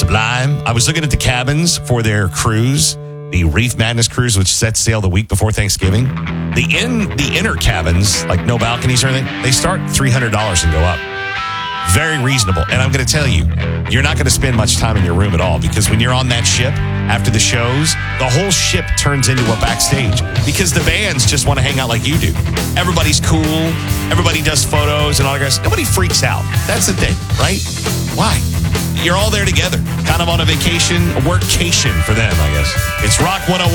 Sublime. I was looking at the cabins for their cruise, the Reef Madness cruise, which sets sail the week before Thanksgiving. The inner cabins, like no balconies or anything, they start $300 and go up. Very reasonable. And I'm going to tell you, you're not going to spend much time in your room at all, because when you're on that ship after the shows, the whole ship turns into a backstage because the bands just want to hang out like you do. Everybody's cool. Everybody does photos and autographs. Nobody freaks out. That's the thing, right? Why? You're all there together, kind of on a vacation, a workcation for them, I guess. It's Rock 101.